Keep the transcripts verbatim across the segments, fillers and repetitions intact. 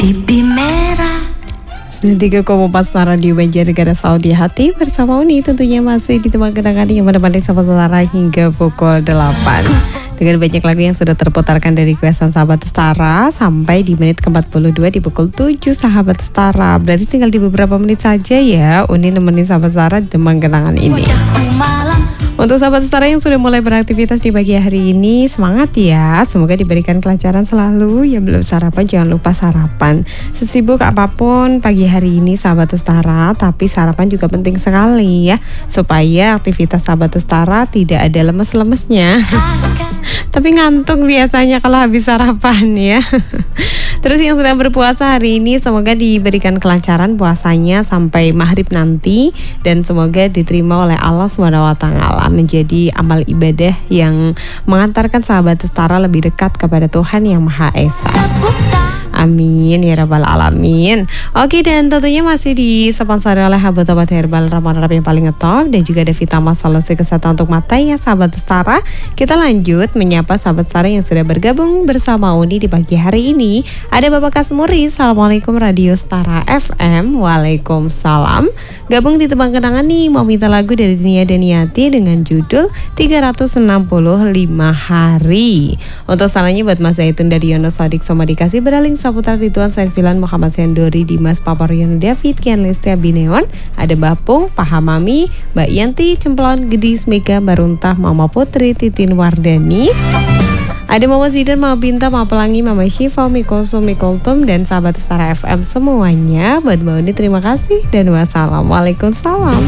Pipi merah. sembilan puluh tiga koma empat Star Radio Banjarnegara Saudi Hati bersama Uni tentunya masih di teman kenangan yang menemani sahabat Setara hingga pukul delapan. Dengan banyak lagu yang sudah terputarkan dari kuesan sahabat Setara sampai di menit ke empat puluh dua di pukul tujuh sahabat Setara. Berarti tinggal di beberapa menit saja ya Uni nemenin sahabat Setara di teman kenangan ini. Untuk sahabat Setara yang sudah mulai beraktivitas di pagi hari ini, semangat ya. Semoga diberikan kelancaran selalu. Ya belum sarapan, jangan lupa sarapan. Sesibuk apapun pagi hari ini sahabat Setara, tapi sarapan juga penting sekali ya. Supaya aktivitas sahabat Setara tidak ada lemes-lemesnya. Tapi ngantuk biasanya kalau habis sarapan ya. Terus yang sedang berpuasa hari ini semoga diberikan kelancaran puasanya sampai maghrib nanti. Dan semoga diterima oleh Allah subhanahu wa taala menjadi amal ibadah yang mengantarkan sahabat Setara lebih dekat kepada Tuhan Yang Maha Esa. Amin ya rabbal alamin. Oke, dan tentunya masih disponsori oleh obat-obat herbal ramuan Arab yang paling ngetop dan juga ada Vitamas solusi kesehatan untuk mata ya sahabat Setara. Kita lanjut menyapa sahabat Setara yang sudah bergabung bersama Uni di pagi hari ini. Ada Bapak Kasmuri, Assalamualaikum Radio Setara F M. Waalaikumsalam. Gabung di Tebang Kenangan nih, mau minta lagu dari Nia Daniati dengan judul tiga ratus enam puluh lima hari. Untuk salahnya buat Mas Zaitun dari Yono Sodik Soma dikasih beraling Saputra Ridwan Saifillan Muhammad Sendori Dimas Paparyono David Kian Lestia Bineon. Ada Bapung, Pahamami, Mbak Yanti, Cemplon, Gedis, Mega, Baruntah, Mama Putri, Titin Wardani. Ada Mama Zidan, Mama Binta, Mama Pelangi, Mama Syifa, Mikolsum, Mikoltum, dan sahabat Setara F M semuanya. Buat Mbak Uni terima kasih dan wassalamualaikum salam.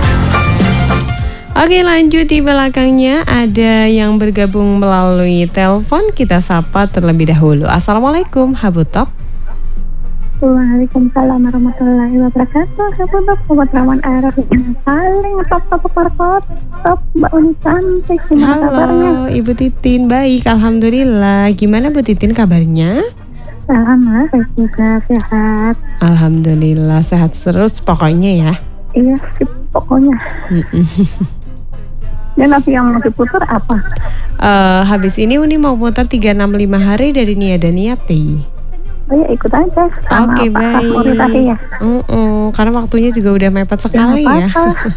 Oke, lanjut di belakangnya ada yang bergabung melalui telepon. Kita sapa terlebih dahulu. Assalamualaikum, Habutop. Waalaikumsalam warahmatullahi wabarakatuh. Habutop, obat rawan air yang paling top top top top Mbak Uni cantik. Gimana kabarnya? Halo, Ibu Titin. Baik, alhamdulillah. Gimana Bu Titin kabarnya? Alhamdulillah, saya juga sehat. Alhamdulillah, sehat terus pokoknya ya. Iya, sip, pokoknya. Dan nanti yang mau diputar apa? Uh, habis ini Uni mau putar tiga enam lima hari dari Nia Daniati. Oh ya, ikut aja. Oke, okay, baik. Tadi ya. Uh-uh, karena waktunya juga udah mepet sekali ya.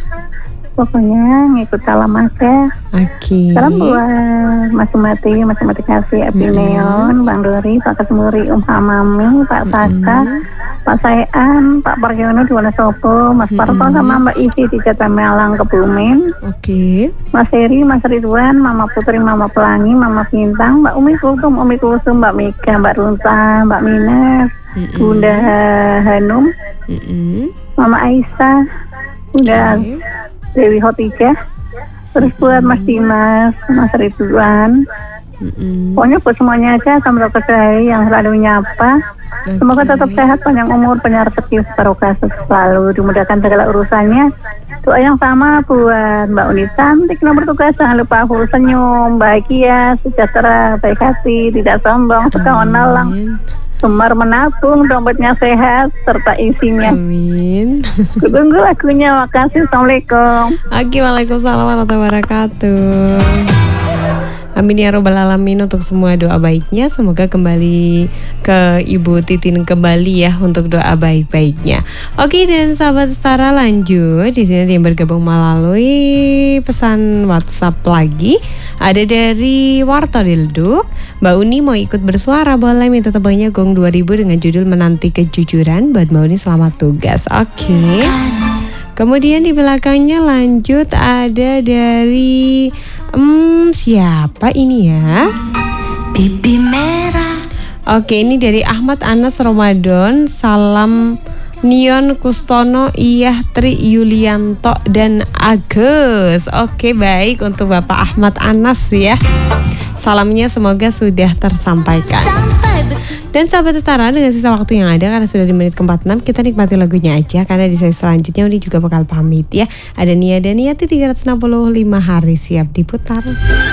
Pokoknya ngikut salam aja. Oke. Okay. Salam buat Mas Mati, Mas Mati Kasih, Epi mm-hmm. Neon, Bang Dori, Pak Kasmuri, Um Hamami, Pak Saka, mm-hmm. Pak Sayan, Pak Paryono di Wonosobo, Mas Parto mm-hmm. sama Mbak Isi di Jatamalang Kebumen. Oke. Okay. Mas Heri, Mas Ridwan, Mama Putri, Mama Pelangi, Mama Bintang, Mbak Umi Kultum, Umi Kulsum, Mbak Mega, Mbak Runta, Mbak Mines, mm-hmm. Bunda Hanum, mm-hmm. Mama Aisyah, Bunda okay. Dewi Hotijah, terus mm-hmm. buat Mas Dimas, Mas Ridwan, mm-hmm. pokoknya buat semuanya aja sampai ke yang selalu nyapa. Okay. Semoga tetap sehat, panjang umur, banyak rezeki, barokah selalu, dimudahkan segala urusannya. Doa yang sama buat Mbak Uni cantik, nomor tugas jangan lupa full senyum, bahagia, sejahtera, baik hati, tidak sombong, suka menolong. Semar menabung, dompetnya sehat, serta isinya. Amin. Tunggu lagunya, makasih. Assalamualaikum. Oke, waalaikumsalam warahmatullahi wabarakatuh. Amin ya robbal alamin untuk semua doa baiknya. Semoga kembali ke Ibu Titin kembali ya untuk doa baik-baiknya. Oke, dan sahabat Setara lanjut. Di sini yang bergabung melalui pesan WhatsApp lagi. Ada dari Warto Dilduk. Mbak Uni mau ikut bersuara, boleh minta tebangnya gong dua ribu dengan judul Menanti Kejujuran. Buat Mbak Uni selamat tugas. Oke. Okay. Kemudian di belakangnya lanjut ada dari hmm, siapa ini ya? Pipi merah. Oke, ini dari Ahmad Anas Ramadan. Salam Nion Kustono, Iyah Tri Yulianto dan Agus. Oke, baik untuk Bapak Ahmad Anas ya. Salamnya semoga sudah tersampaikan. Dan sahabat Setara, dengan sisa waktu yang ada karena sudah di menit ke empat puluh enam, kita nikmati lagunya aja karena di sesi selanjutnya Uni juga bakal pamit ya. Ada Nia Daniati tiga ratus enam puluh lima hari siap diputar.